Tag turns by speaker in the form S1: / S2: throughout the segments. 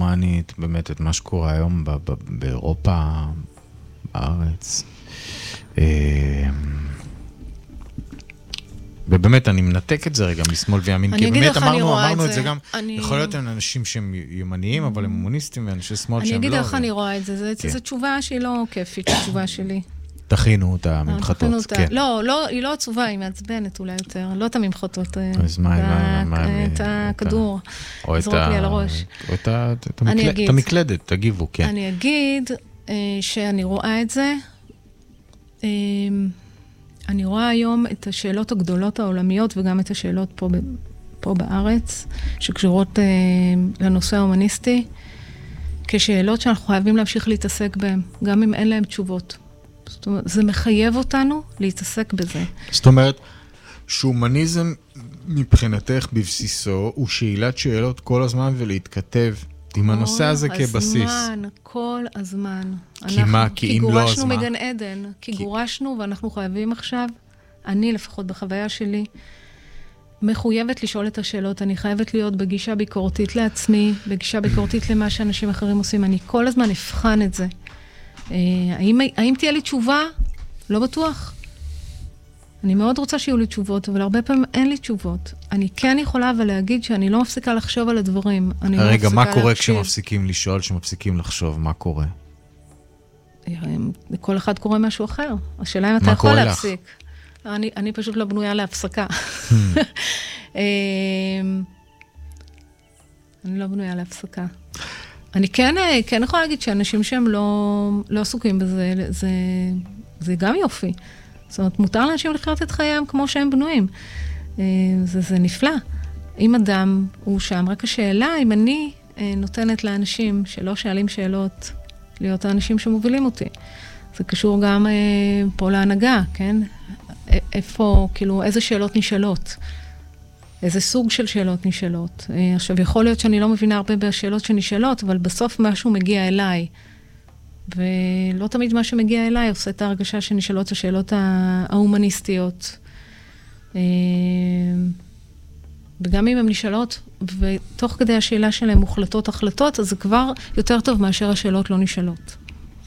S1: ההומנית, באמת את מה שקורה היום באירופה, בארץ. ובאמת, אני מנתק את זה רגע משמאל וימין, כי באמת אמרנו את זה גם, יכול להיות הם אנשים שהם ימניים, אבל הם הומניסטים ואנשי שמאל שהם לא.
S2: אני אגיד איך אני רואה את זה, זו תשובה שהיא לא כיפית, התשובה שלי.
S1: תכינו אותה ממחטות, כן.
S2: לא, היא לא עצובה, היא מעצבנת אולי יותר, לא את הממחטות, את הכדור, זרוק לי על הראש.
S1: או את המקלדת, תגיבו, כן.
S2: אני אגיד שאני רואה את זה, אני רואה היום את השאלות הגדולות העולמיות, וגם את השאלות פה בארץ, שקשורות לנושא ההומניסטי, כשאלות שאנחנו חייבים להמשיך להתעסק בהן, גם אם אין להן תשובות. זאת אומרת, זה מחייב אותנו להתעסק בזה.
S1: זאת אומרת, שהומניזם מבחינתך בבסיסו, הוא שאלת שאלות כל הזמן ולהתכתב עם הנושא הזה כבסיס.
S2: כל הזמן.
S1: כי מה? כי אם לא, אז מה?
S2: כי גורשנו מגן עדן. כי גורשנו ואנחנו חייבים עכשיו, אני לפחות בחוויה שלי, מחויבת לשאול את השאלות. אני חייבת להיות בגישה ביקורתית לעצמי, בגישה ביקורתית למה שאנשים אחרים עושים. אני כל הזמן אבחן את זה. האם תהיה לי תשובה? לא בטוח. אני מאוד רוצה שיהיו לי תשובות, אבל הרבה פעמים אין לי תשובות. אני כן יכולה אבל להגיד שאני לא מפסיקה לחשוב על הדברים.
S1: רגע, מה קורה כשמפסיקים לשאול, כשמפסיקים לחשוב? מה קורה?
S2: לכל אחד קורה משהו אחר. השאלה אם אתה יכול להפסיק. אני פשוט לא בנויה להפסקה. אני לא בנויה להפסקה. אני כן יכולה להגיד שאנשים שהם לא עסוקים בזה, זה גם יופי. זאת אומרת, מותר לאנשים לחיות את חייהם כמו שהם בנויים. זה נפלא. אם אדם הוא שם, רק השאלה, אם אני נותנת לאנשים שלא שואלים שאלות, להיות האנשים שמובילים אותי. זה קשור גם פה להנהגה, כן? איפה, כאילו, איזה שאלות נשאלות? איזה סוג של שאלות נשאלות? עכשיו, יכול להיות שאני לא מבינה הרבה בשאלות שנשאלות, אבל בסוף משהו מגיע אליי. ולא תמיד מה שמגיע אליי עושה את ההרגשה שנשאלות השאלות ההומניסטיות. וגם אם הן נשאלות, ותוך כדי השאלה שלהן מוחלטות החלטות, אז זה כבר יותר טוב מאשר השאלות לא נשאלות.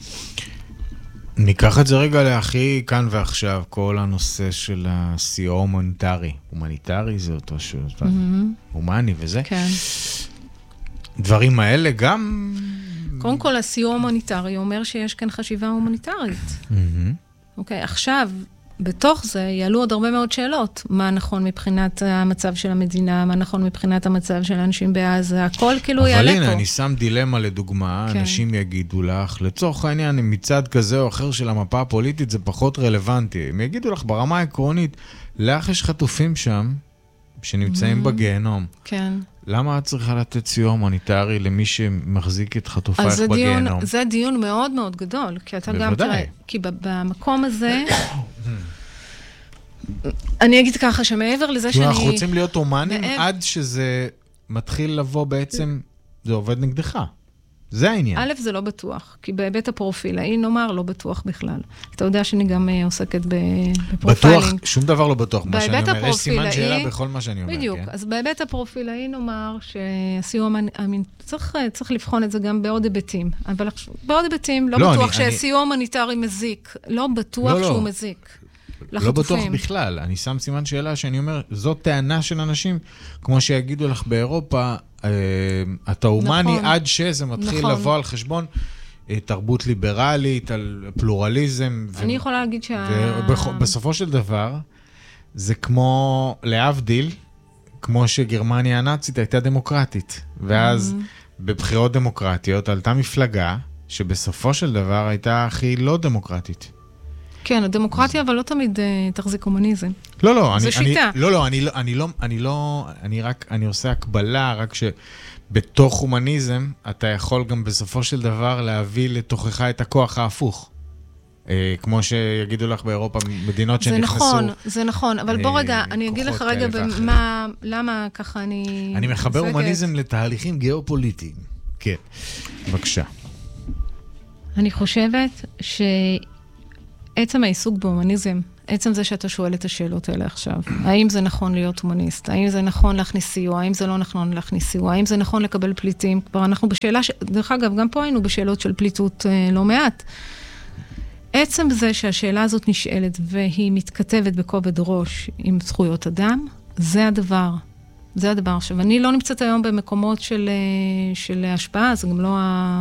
S1: ניקח את זה רגע להכי כאן ועכשיו, כל הנושא של הסיוע הומניטרי. הומניטרי זה אותו שאתה, הומני וזה.
S2: כן.
S1: דברים האלה גם...
S2: קודם כל, הסיוע הומניטרי אומר שיש כאן חשיבה הומניטרית. אוקיי, עכשיו, בתוך זה יעלו עוד הרבה מאוד שאלות. מה נכון מבחינת המצב של המדינה, מה נכון מבחינת המצב של האנשים בעזה, הכל כאילו יעלה פה.
S1: אבל הנה, אני שם דילמה לדוגמה, אנשים יגידו לך, לצורך העניין, מצד כזה או אחר של המפה הפוליטית, זה פחות רלוונטי. הם יגידו לך ברמה העקרונית, לך יש חטופים שם, שנמצאים בגיהנום.
S2: כן.
S1: למה את צריכה לתת סיוע הומניטרי למי שמחזיק את חטופייך בגיהנום?
S2: זה דיון מאוד מאוד גדול, כי אתה גם תראה, כי במקום הזה, אני אגיד ככה, שמעבר לזה שאני...
S1: אנחנו רוצים להיות הומנים עד שזה מתחיל לבוא בעצם, זה עובד נגדך. זה העניין.
S2: א', זה לא בטוח, כי בהיבט הפרופילאי, נאמר, לא בטוח בכלל. אתה יודע שאני גם עוסקת בפרופיילינג.
S1: בטוח, שום דבר לא בטוח, מה שאני אומר. יש סימן שאלה בכל מה שאני אומר.
S2: בדיוק, אז בהיבט הפרופילאי נאמר שהסיוע, צריך לבחון את זה גם בעוד היבטים. אבל בעוד היבטים, לא בטוח שהסיוע הומניטרי מזיק. לא בטוח שהוא מזיק.
S1: לא בטוח בכלל. אני שם סימן שאלה שאני אומר, זו טענה של אנשים, כמו שיגידו לך באירופה, אתה הומני עד שזה מתחיל לבוא על חשבון תרבות ליברלית, על פלורליזם.
S2: אני יכולה להגיד
S1: בסופו של דבר, זה כמו להבדיל, כמו שגרמניה הנאצית הייתה דמוקרטית. ואז בבחירות דמוקרטיות עלתה מפלגה, שבסופו של דבר הייתה הכי לא דמוקרטית.
S2: כן, הדמוקרטיה, אבל לא תמיד תחזיק הומניזם.
S1: לא,
S2: זו שיטה.
S1: אני עושה הקבלה, רק שבתוך הומניזם, אתה יכול גם בסופו של דבר להביא לתוכך את הכוח ההפוך. כמו שיגידו לך באירופה, מדינות שנכנסו...
S2: זה נכון, אבל בוא רגע, אני אגיד לך רגע למה ככה אני...
S1: אני מחבר הומניזם לתהליכים גיאופוליטיים. כן, בבקשה.
S2: אני חושבת עצם העיסוק בהומניזם, עצם זה שאתה שואל את השאלות האלה עכשיו, האם זה נכון להיות הומניסט? האם זה נכון להכניס סיוע? האם זה לא נכון להכניס סיוע? האם זה נכון לקבל פליטים? כבר אנחנו בשאלה, דרך אגב, גם פה היינו בשאלות של פליטות לא מעט. עצם זה שהשאלה הזאת נשאלת והיא מתכתבת בכובד ראש עם זכויות אדם, זה הדבר. זה הדבר. עכשיו, אני לא נמצאת היום במקומות של השפעה, זה גם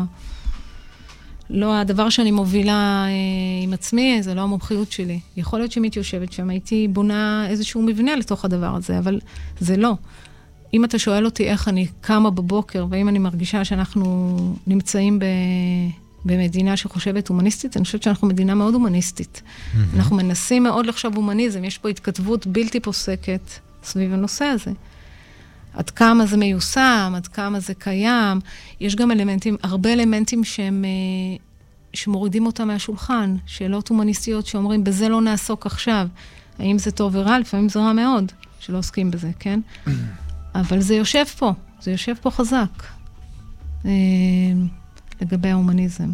S2: לא הדבר שאני מובילה עם עצמי, זה לא המומחיות שלי. יכול להיות שמית יושבת שם, הייתי בונה איזשהו מבנה לתוך הדבר הזה, אבל זה לא. אם אתה שואל אותי איך אני קמה בבוקר, ואם אני מרגישה שאנחנו נמצאים במדינה שחושבת הומניסטית, אני חושבת שאנחנו מדינה מאוד הומניסטית. אנחנו מנסים מאוד לחשוב הומניזם, יש פה התכתבות בלתי פוסקת סביב הנושא הזה. עד כמה זה מיושם, עד כמה זה קיים. יש גם אלמנטים, הרבה אלמנטים שמורידים אותם מהשולחן, שאלות הומניסטיות שאומרים, בזה לא נעסוק עכשיו. האם זה טוב ורע? לפעמים זה רע מאוד, שלא עוסקים בזה, כן? אבל זה יושב פה, זה יושב פה חזק, לגבי ההומניזם.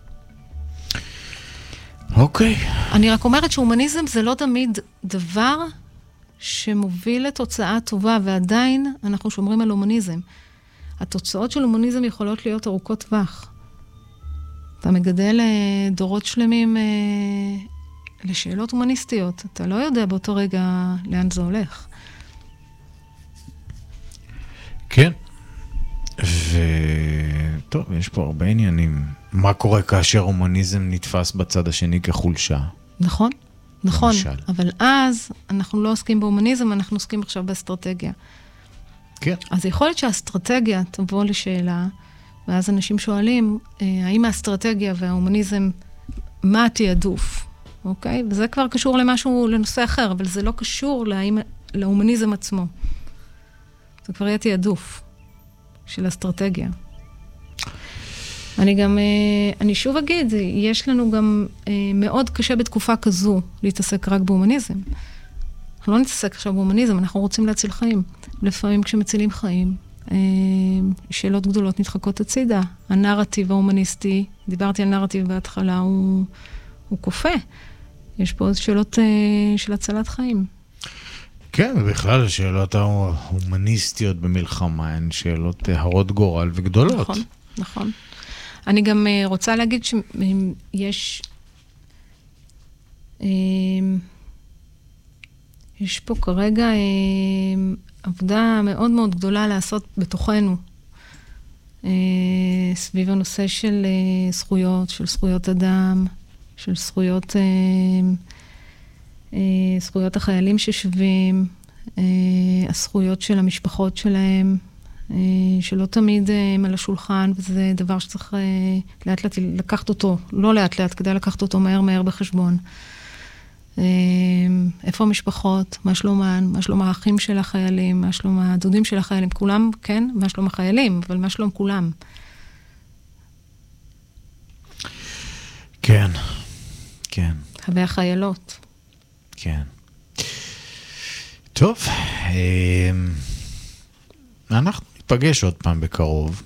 S1: אוקיי.
S2: אני רק אומרת שהומניזם זה לא תמיד דבר שמוביל לתוצאה טובה, ועדיין אנחנו שומרים על הומניזם. התוצאות של הומניזם יכולות להיות ארוכות טווח. אתה מגדל דורות שלמים לשאלות הומניסטיות. אתה לא יודע באותו רגע לאן זה הולך.
S1: כן. טוב, יש פה הרבה עניינים. מה קורה כאשר הומניזם נתפס בצד השני כחולשה?
S2: נכון. נכון,
S1: למשל.
S2: אבל אז אנחנו לא עוסקים בהומניזם, אנחנו עוסקים עכשיו באסטרטגיה.
S1: כן.
S2: אז יכול להיות שהאסטרטגיה תבוא לשאלה, ואז אנשים שואלים, האם האסטרטגיה וההומניזם, מה התיעדוף? אוקיי? וזה כבר קשור למשהו, לנושא אחר, אבל זה לא קשור להומניזם עצמו. זה כבר יהיה תיעדוף של אסטרטגיה. אני שוב אגיד, יש לנו גם מאוד קשה בתקופה כזו להתעסק רק בהומניזם. אנחנו לא נתעסק עכשיו בהומניזם, אנחנו רוצים להציל חיים. לפעמים כשמצילים חיים, שאלות גדולות נדחקות הצידה. הנרטיב ההומניסטי, דיברתי על נרטיב בהתחלה, הוא קופה. יש פה שאלות של הצלת חיים.
S1: כן, ובכלל השאלות ההומניסטיות במלחמה הן שאלות הרות גורל וגדולות.
S2: נכון, נכון. אני גם רוצה להגיד שיש יש פה כרגע עבודה מאוד מאוד גדולה לעשות בתוכנו, סביב הנושא של זכויות, של זכויות אדם, של זכויות החיילים ששווים, הזכויות של המשפחות שלהם, שלא תמיד הם על השולחן, וזה דבר שצריך לאט לאט לקחת אותו, לא לאט לאט, כדאי לקחת אותו מהר בחשבון. איפה המשפחות, מה שלומן, מה שלום האחים של החיילים, מה שלום הדודים של החיילים, כולם, כן, מה שלום החיילים, אבל מה שלום כולם.
S1: כן, כן.
S2: והחיילות.
S1: כן. טוב, אנחנו ניפגש עוד פעם בקרוב.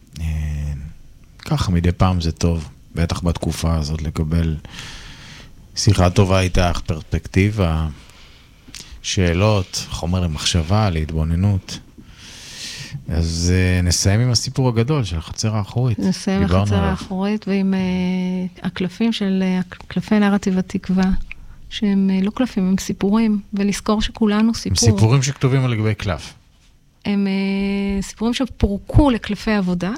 S1: ככה מדי פעם זה טוב, בטח בתקופה הזאת, לקבל שיחה טובה איתך, פרספקטיבה, שאלות, חומר למחשבה, להתבוננות. אז נסיים עם הסיפור הגדול של החצר האחורית.
S2: נסיים עם החצר האחורית ועם הקלפים של קלפי נרטיב התקווה, שהם לא קלפים, הם סיפורים, ולזכור שכולנו סיפור.
S1: הם סיפורים שכתובים על גבי קלף.
S2: הם סיפורים שפורקו לקלפי עבודה,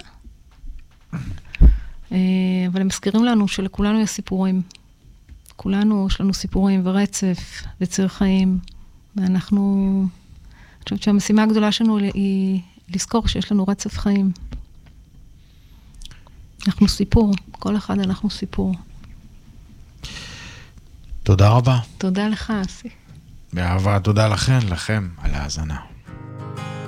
S2: אבל הם מזכירים לנו שלכולנו יש סיפורים. כולנו, יש לנו סיפורים ורצף וציר חיים, ואנחנו, אני חושבת שהמשימה הגדולה שלנו היא לזכור שיש לנו רצף חיים. אנחנו סיפור, כל אחד אנחנו סיפור.
S1: תודה רבה.
S2: תודה לך, אסי.
S1: באהבה, תודה לכם על ההאזנה.